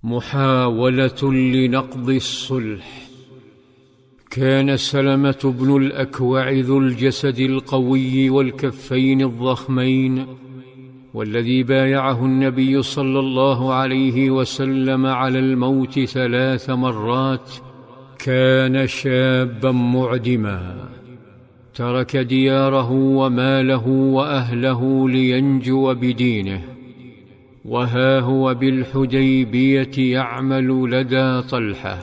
محاولة لنقض الصلح. كان سلمة بن الأكوع ذو الجسد القوي والكفين الضخمين، والذي بايعه النبي صلى الله عليه وسلم على الموت 3 مرات، كان شابا معدما، ترك دياره وماله وأهله لينجو بدينه، وها هو بالحديبية يعمل لدى طلحة،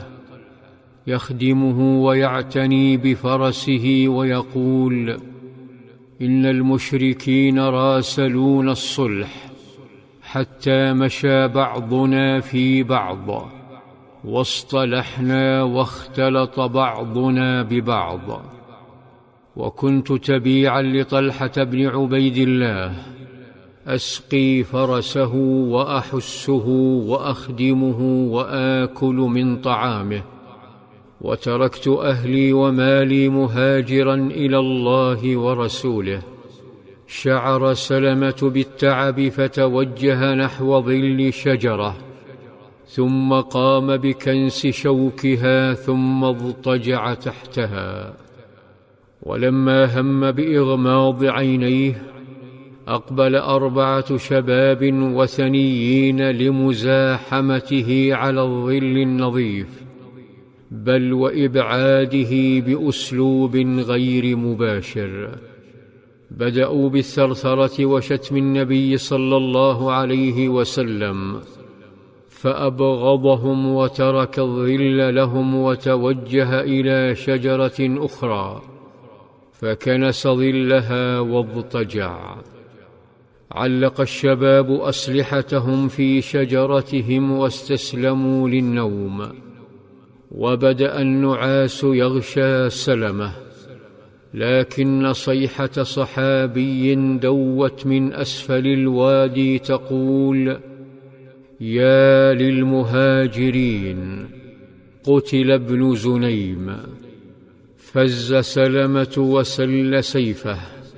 يخدمه ويعتني بفرسه ويقول: إن المشركين راسلون الصلح حتى مشى بعضنا في بعض، واصطلحنا واختلط بعضنا ببعض. وكنت تبيعا لطلحة بن عبيد الله، أسقي فرسه وأحسه وأخدمه وآكل من طعامه، وتركت أهلي ومالي مهاجرا إلى الله ورسوله. شعر سلمة بالتعب فتوجه نحو ظل شجرة، ثم قام بكنس شوكها ثم اضطجع تحتها. ولما هم بإغماض عينيه، أقبل 4 شباب وثنيين لمزاحمته على الظل النظيف، بل وإبعاده بأسلوب غير مباشر. بدأوا بالثرثرة وشتم النبي صلى الله عليه وسلم، فأبغضهم وترك الظل لهم وتوجه إلى شجرة أخرى، فكنس ظلها واضطجع. علق الشباب أسلحتهم في شجرتهم واستسلموا للنوم، وبدأ النعاس يغشى سلمة، لكن صيحة صحابي دوت من أسفل الوادي تقول: يا للمهاجرين، قتل ابن زنيم. فز سلمة وسل سيفه،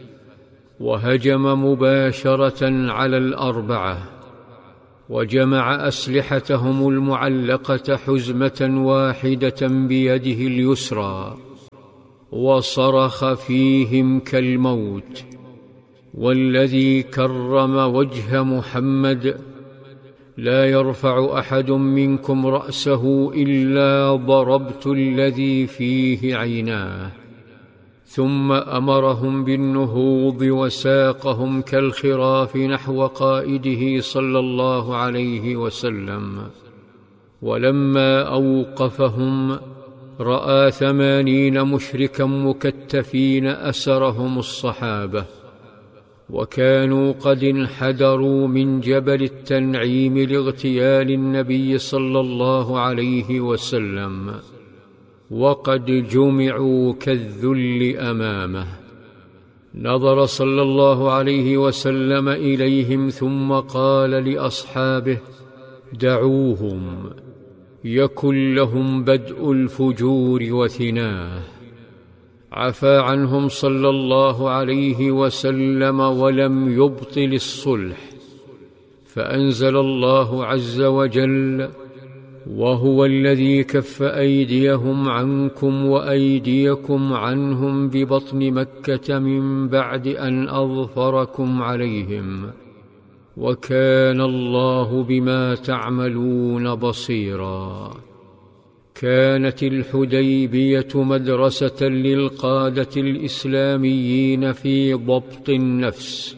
وهجم مباشرة على 4، وجمع أسلحتهم المعلقة حزمة واحدة بيده اليسرى، وصرخ فيهم كالموت: والذي كرم وجه محمد لا يرفع أحد منكم رأسه إلا ضربت الذي فيه عيناه. ثم أمرهم بالنهوض وساقهم كالخراف نحو قائده صلى الله عليه وسلم. ولما أوقفهم رأى 80 مشركا مكتفين أسرهم الصحابة، وكانوا قد انحدروا من جبل التنعيم لاغتيال النبي صلى الله عليه وسلم، وقد جمعوا كالذل أمامه. نظر صلى الله عليه وسلم إليهم ثم قال لأصحابه: دعوهم، يكن لهم بدء الفجور وثناه. عفى عنهم صلى الله عليه وسلم ولم يبطل الصلح، فأنزل الله عز وجل: وهو الذي كف أيديهم عنكم وأيديكم عنهم ببطن مكة من بعد أن أظفركم عليهم، وكان الله بما تعملون بصيرا. كانت الحديبية مدرسة للقادة الإسلاميين في ضبط النفس،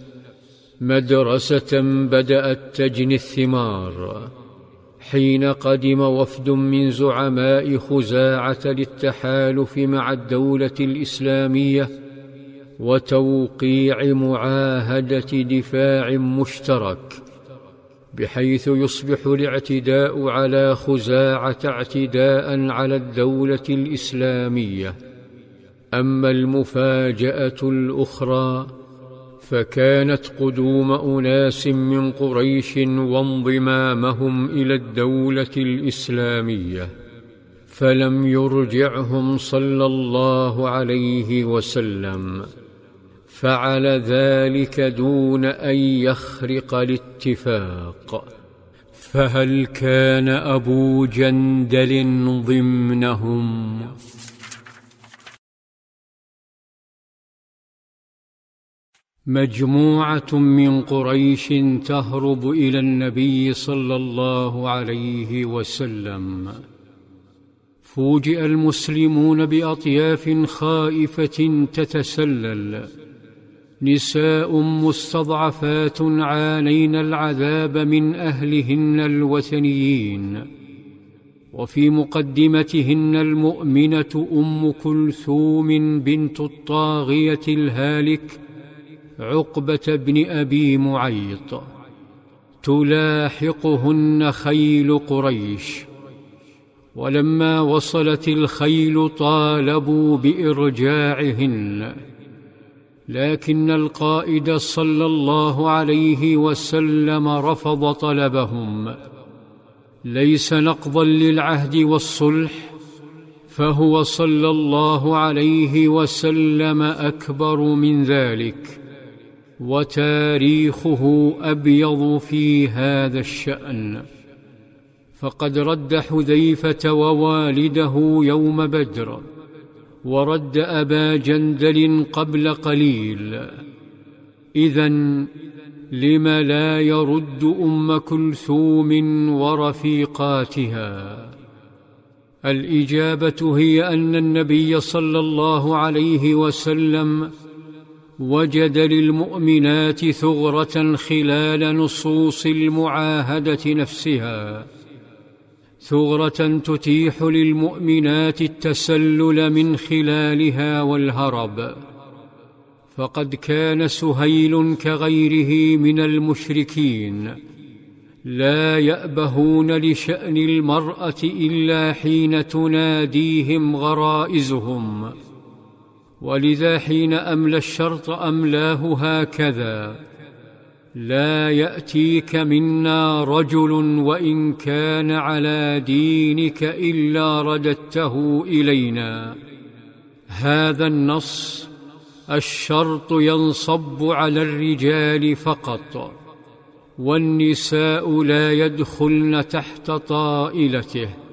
مدرسة بدأت تجني الثمار حين قدم وفد من زعماء خزاعة للتحالف مع الدولة الإسلامية وتوقيع معاهدة دفاع مشترك، بحيث يصبح الاعتداء على خزاعة اعتداء على الدولة الإسلامية. أما المفاجأة الأخرى فكانت قدوم أناس من قريش وانضمامهم إلى الدولة الإسلامية، فلم يرجعهم صلى الله عليه وسلم، فعل ذلك دون أن يخرق الاتفاق، فهل كان أبو جندل ضمنهم؟ مجموعة من قريش تهرب إلى النبي صلى الله عليه وسلم. فوجئ المسلمون بأطياف خائفة تتسلل، نساء مستضعفات عانين العذاب من أهلهن الوثنيين، وفي مقدمتهن المؤمنة أم كلثوم بنت الطاغية الهالك عقبة بن أبي معيط، تلاحقهن خيل قريش. ولما وصلت الخيل طالبوا بإرجاعهن، لكن القائد صلى الله عليه وسلم رفض طلبهم، ليس نقضا للعهد والصلح، فهو صلى الله عليه وسلم أكبر من ذلك، وتاريخه أبيض في هذا الشأن. فقد رد حذيفة ووالده يوم بدر، ورد أبا جندل قبل قليل، إذن لم لا يرد أم كلثوم ورفيقاتها؟ الإجابة هي أن النبي صلى الله عليه وسلم وجد للمؤمنات ثغرة خلال نصوص المعاهدة نفسها، ثغرة تتيح للمؤمنات التسلل من خلالها والهرب. فقد كان سهيل كغيره من المشركين لا يأبهون لشأن المرأة إلا حين تناديهم غرائزهم، ولذا حين أملى الشرط أملاه هكذا: لا يأتيك منا رجل وإن كان على دينك إلا رددته إلينا. هذا النص الشرط ينصب على الرجال فقط، والنساء لا يدخلن تحت طائلته.